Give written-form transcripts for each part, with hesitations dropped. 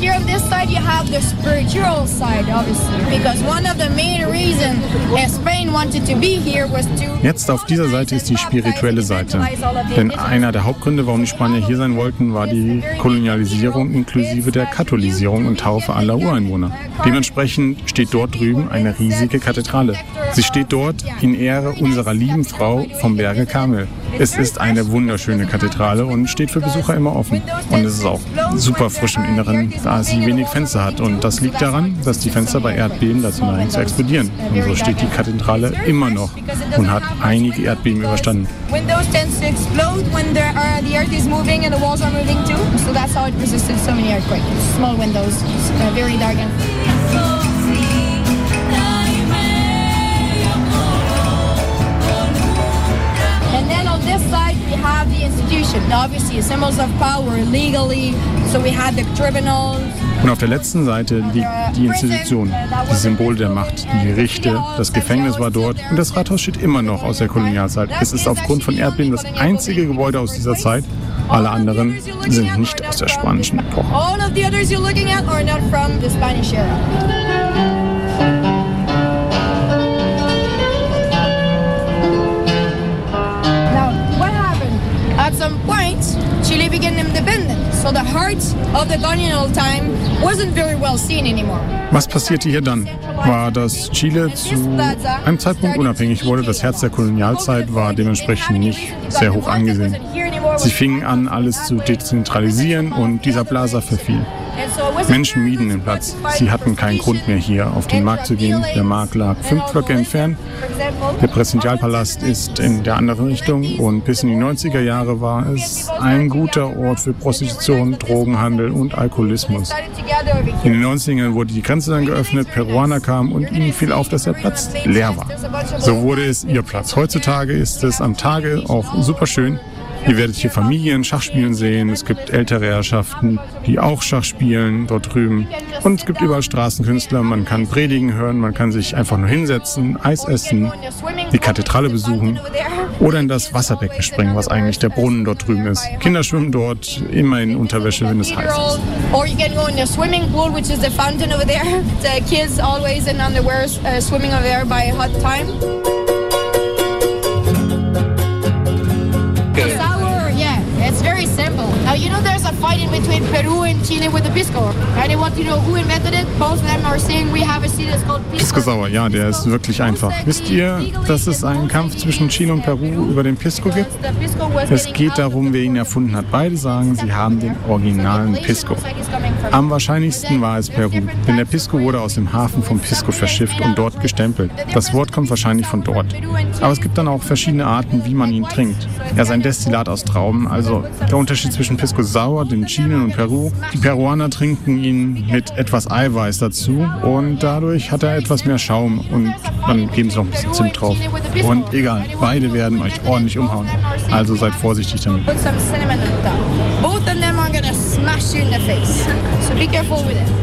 here on this side you have the spiritual side, obviously, because one of the main reasons Spain wanted to be here was to... Jetzt auf dieser Seite ist die spirituelle Seite. Denn einer der Hauptgründe, warum die Spanier hier sein wollten, war die Kolonialisierung inklusive der Katholisierung und Taufe aller Ureinwohner. Dementsprechend steht dort drüben eine riesige Kathedrale. Sie steht dort in Ehre unserer lieben Frau vom Berge Karmel. Es ist eine wunderschöne Kathedrale und steht für Besucher immer offen. Und es ist auch super frisch im Inneren, da sie wenig Fenster hat. Und das liegt daran, dass die Fenster bei Erdbeben dazu neigen zu explodieren. Und so steht die Kathedrale immer noch und hat einige Erdbeben überstanden. Windows tends to explode when the earth is moving and the walls are moving too. So that's how it resisted so many earthquakes. Small windows, very dark and... And then on this side we have the institution. Obviously symbols of power legally. So we had the tribunals. Und auf der letzten Seite liegt die Institution, die Symbole der Macht, die Gerichte, das Gefängnis war dort und das Rathaus steht immer noch aus der Kolonialzeit. Es ist aufgrund von Erdbeben das einzige Gebäude aus dieser Zeit. Alle anderen sind nicht aus der spanischen Epoche. All of the others you're looking at are not from the Spanish era. At some point, Chile became independent, so the heart of the colonial time wasn't very well seen anymore. Was passierte hier dann? War, dass Chile zu einem Zeitpunkt unabhängig wurde. Das Herz der Kolonialzeit war dementsprechend nicht sehr hoch angesehen. Sie fingen an, alles zu dezentralisieren und dieser Plaza verfiel. Menschen mieden den Platz. Sie hatten keinen Grund mehr, hier auf den Markt zu gehen. Der Markt lag 5 Blöcke entfernt. Der Präsidialpalast ist in der anderen Richtung und bis in die 90er Jahre war es ein guter Ort für Prostitution, Drogenhandel und Alkoholismus. In den 90ern wurde die Grenze dann geöffnet, Peruaner kamen und ihnen fiel auf, dass der Platz leer war. So wurde es ihr Platz. Heutzutage ist es am Tage auch super schön. Ihr werdet hier Familien Schach spielen sehen. Es gibt ältere Herrschaften, die auch Schach spielen dort drüben. Und es gibt überall Straßenkünstler. Man kann Predigen hören, man kann sich einfach nur hinsetzen, Eis essen, die Kathedrale besuchen oder in das Wasserbecken springen, was eigentlich der Brunnen dort drüben ist. Kinder schwimmen dort immer in Unterwäsche, wenn es heiß ist. Or you can go in the swimming pool, which is the fountain over there. The kids always in underwear swimming over there by hot time. It's very simple. Now, you know there's a fight in between Peru and Chile with the pisco. I want to know who invented it. Both of them are saying we have a seed that's called pisco. Pisco Sour, ja, der ist wirklich einfach. Wisst ihr, dass es einen Kampf zwischen Chile und Peru über den Pisco gibt? Es geht darum, wer ihn erfunden hat. Beide sagen, sie haben den originalen Pisco. Am wahrscheinlichsten war es Peru, denn der Pisco wurde aus dem Hafen von Pisco verschifft und dort gestempelt. Das Wort kommt wahrscheinlich von dort. Aber es gibt dann auch verschiedene Arten, wie man ihn trinkt. Er ist ein Destillat aus Trauben, also der Unterschied zwischen Pisco Sour, den Chilen und Peru. Die Peruaner trinken ihn mit etwas Eiweiß dazu und dadurch hat er etwas mehr Schaum und dann geben sie noch ein bisschen Zimt drauf. Und egal, beide werden euch ordentlich umhauen. Also seid vorsichtig damit. Both of them are gonna smash you in the face. So be careful with it.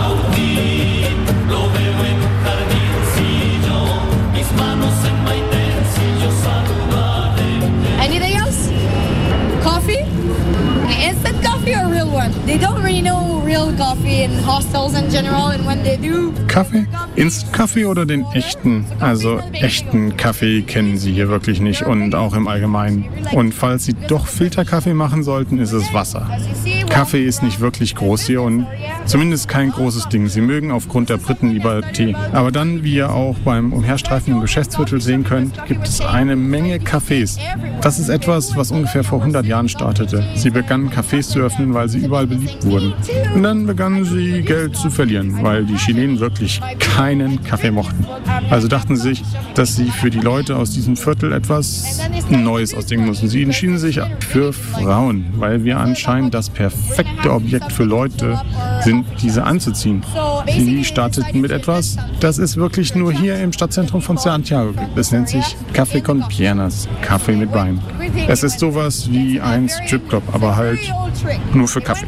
Anything else? Coffee? Instant coffee or real one? They don't really know real coffee in hostels in general, and when they do... Kaffee? Instant Kaffee oder den echten? Also echten Kaffee kennen sie hier wirklich nicht und auch im Allgemeinen. Und falls sie doch Filterkaffee machen sollten, ist es Wasser. Kaffee ist nicht wirklich groß hier und zumindest kein großes Ding. Sie mögen aufgrund der Briten lieber Tee. Aber dann, wie ihr auch beim Umherstreifen im Geschäftsviertel sehen könnt, gibt es eine Menge Cafés. Das ist etwas, was ungefähr vor 100 Jahren startete. Sie begannen Cafés zu öffnen, weil sie überall beliebt wurden. Und dann begannen sie Geld zu verlieren, weil die Chilenen wirklich keinen Kaffee mochten. Also dachten sie sich, dass sie für die Leute aus diesem Viertel etwas Neues ausdenken mussten. Sie entschieden sich für Frauen, weil wir anscheinend das perfekte Objekt für Leute sind, diese anzuziehen. Sie starteten mit etwas, das es wirklich nur hier im Stadtzentrum von Santiago gibt. Es nennt sich Café con Piernas, Kaffee mit Beinen. Es ist sowas wie ein Stripclub, aber halt nur für Kaffee.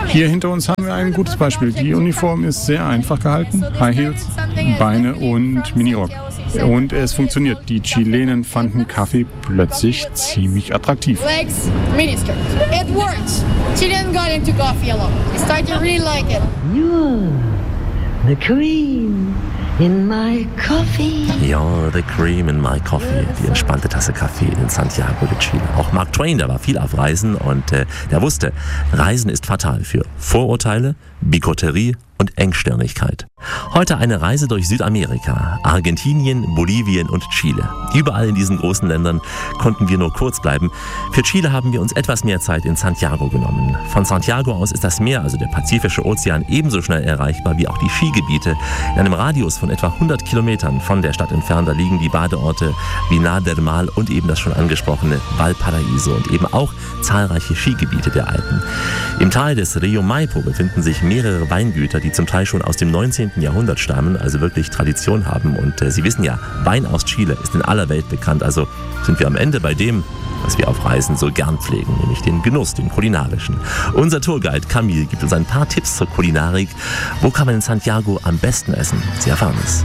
Hier hinter uns haben wir ein gutes Beispiel. Die Uniform ist sehr einfach gehalten. High Heels, Beine und Minirock. Und es funktioniert. Die Chilenen fanden Kaffee plötzlich ziemlich attraktiv. Legs, miniskirt. It works. Chilean got into coffee a lot. They started to really like it. You're the cream in my coffee. You're the cream in my coffee. Die entspannte Tasse Kaffee in Santiago de Chile. Auch Mark Twain, der war viel auf Reisen und der wusste, Reisen ist fatal für Vorurteile, Bigotterie und Engstirnigkeit. Heute eine Reise durch Südamerika, Argentinien, Bolivien und Chile. Überall in diesen großen Ländern konnten wir nur kurz bleiben. Für Chile haben wir uns etwas mehr Zeit in Santiago genommen. Von Santiago aus ist das Meer, also der Pazifische Ozean, ebenso schnell erreichbar wie auch die Skigebiete. In einem Radius von etwa 100 Kilometern von der Stadt entfernt, da liegen die Badeorte Vinar del Mar und eben das schon angesprochene Valparaíso und eben auch zahlreiche Skigebiete der Alpen. Im Tal des Rio Maipo befinden sich mehrere Weingüter, die zum Teil schon aus dem 19. Jahrhundert stammen, also wirklich Tradition haben. Und Sie wissen ja, Wein aus Chile ist in aller Welt bekannt. Also sind wir am Ende bei dem, was wir auf Reisen so gern pflegen, nämlich den Genuss, den kulinarischen. Unser Tourguide Camille gibt uns ein paar Tipps zur Kulinarik. Wo kann man in Santiago am besten essen? Sie erfahren es.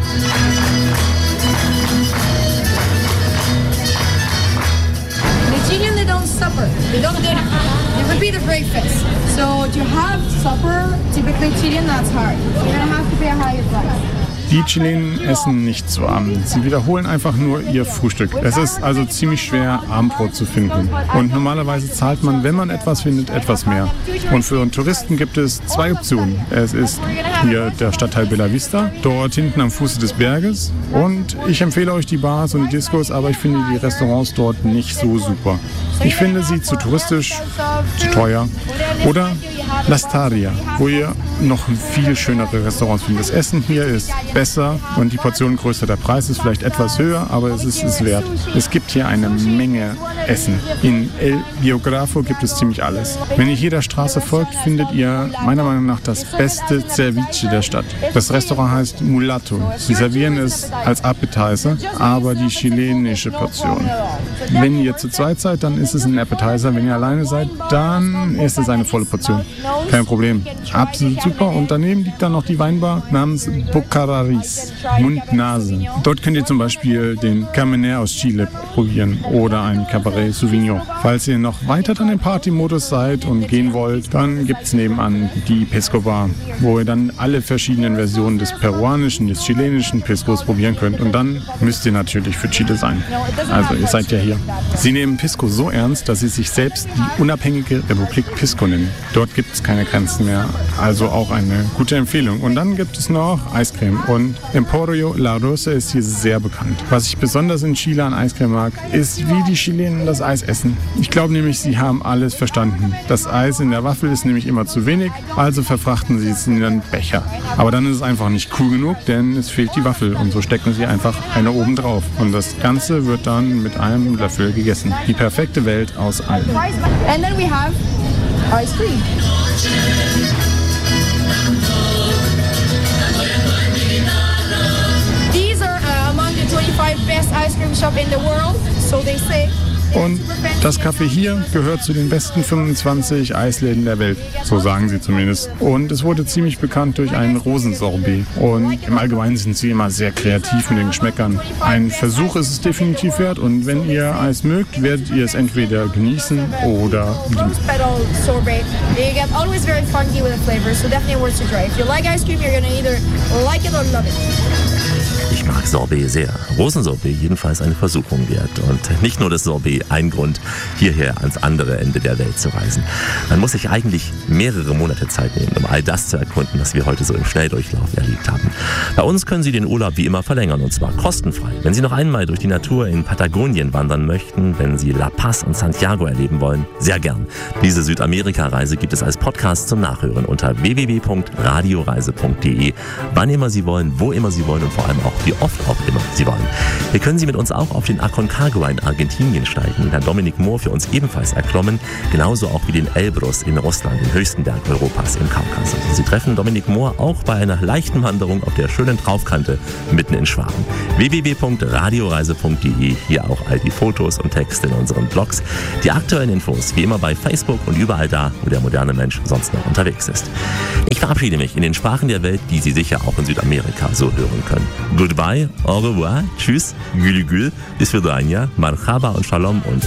The Chilean, they don't supper. They don't dinner. They repeat the breakfast. So to have supper, typically Chilean, that's hard. You're gonna have to pay a higher price. Die Chilenen essen nicht zu Abend. Sie wiederholen einfach nur ihr Frühstück. Es ist also ziemlich schwer, Abendbrot zu finden. Und normalerweise zahlt man, wenn man etwas findet, etwas mehr. Und für Touristen gibt es zwei Optionen. Es ist hier der Stadtteil Bella Vista, dort hinten am Fuße des Berges. Und ich empfehle euch die Bars und die Discos, aber ich finde die Restaurants dort nicht so super. Ich finde sie zu touristisch, zu teuer. Oder Las Taria, wo ihr noch viel schönere Restaurants findet. Das Essen hier ist besser und die Portion größer. Der Preis ist vielleicht etwas höher, aber es ist es wert. Es gibt hier eine Menge Essen. In El Biografo gibt es ziemlich alles. Wenn ihr jeder Straße folgt, findet ihr meiner Meinung nach das beste Ceviche der Stadt. Das Restaurant heißt Mulatto. Sie servieren es als Appetizer, aber die chilenische Portion. Wenn ihr zu zweit seid, dann ist es ein Appetizer. Wenn ihr alleine seid, dann ist es eine volle Portion. Kein Problem. Absolut super. Und daneben liegt dann noch die Weinbar namens Bocararis, Mund-Nase. Dort könnt ihr zum Beispiel den Carmener aus Chile probieren oder ein Cabernet Sauvignon. Falls ihr noch weiter dann im Partymodus seid und gehen wollt, dann gibt es nebenan die Pisco Bar, wo ihr dann alle verschiedenen Versionen des peruanischen, des chilenischen Piscos probieren könnt. Und dann müsst ihr natürlich für Chile sein. Also ihr seid ja hier. Sie nehmen Pisco so ernst, dass sie sich selbst die unabhängige Republik Pisco nennen. Dort gibt es keine Grenzen mehr. Also auch eine gute Empfehlung. Und dann gibt es noch Eiscreme. Und Emporio La Rosa ist hier sehr bekannt. Was ich besonders in Chile an Eiscreme mag, ist, wie die Chilenen das Eis essen. Ich glaube nämlich, sie haben alles verstanden. Das Eis in der Waffel ist nämlich immer zu wenig, also verfrachten sie es in ihren Becher. Aber dann ist es einfach nicht cool genug, denn es fehlt die Waffel. Und so stecken sie einfach eine oben drauf. Und das Ganze wird dann mit einem Löffel gegessen. Die perfekte Welt aus allem. And then we have ice cream. These are among the 25 best ice cream shops in the world, so they say. Und das Café hier gehört zu den besten 25 Eisläden der Welt. So sagen sie zumindest. Und es wurde ziemlich bekannt durch einen Rosensorbet. Und im Allgemeinen sind sie immer sehr kreativ mit den Geschmäckern. Ein Versuch ist es definitiv wert. Und wenn ihr Eis mögt, werdet ihr es entweder genießen oder lieben. Sorbet. You get always very funky with the flavor, so definitely worth to try. If you like ice cream, you're gonna either like it or love it. Ich mag Sorbet sehr. Rosensorbet jedenfalls eine Versuchung wert. Und nicht nur das Sorbet ein Grund, hierher ans andere Ende der Welt zu reisen. Man muss sich eigentlich mehrere Monate Zeit nehmen, um all das zu erkunden, was wir heute so im Schnelldurchlauf erlebt haben. Bei uns können Sie den Urlaub wie immer verlängern, und zwar kostenfrei. Wenn Sie noch einmal durch die Natur in Patagonien wandern möchten, wenn Sie La Paz und Santiago erleben wollen, sehr gern. Diese Südamerika-Reise gibt es als Podcast zum Nachhören unter www.radioreise.de. Wann immer Sie wollen, wo immer Sie wollen und vor allem auch wie oft auch immer Sie wollen. Hier können Sie mit uns auch auf den Aconcagua in Argentinien steigen, den hat Dominic Moore für uns ebenfalls erklommen, genauso auch wie den Elbrus in Russland, den höchsten Berg Europas im Kaukasus. Sie treffen Dominic Moore auch bei einer leichten Wanderung auf der schönen Traufkante mitten in Schwaben. www.radioreise.de, hier auch all die Fotos und Texte in unseren Blogs. Die aktuellen Infos wie immer bei Facebook und überall da, wo der moderne Mensch sonst noch unterwegs ist. Ich verabschiede mich in den Sprachen der Welt, die Sie sicher auch in Südamerika so hören können. Goodbye, au revoir, tschüss, gülü gül, bis vidania, marhaba und shalom und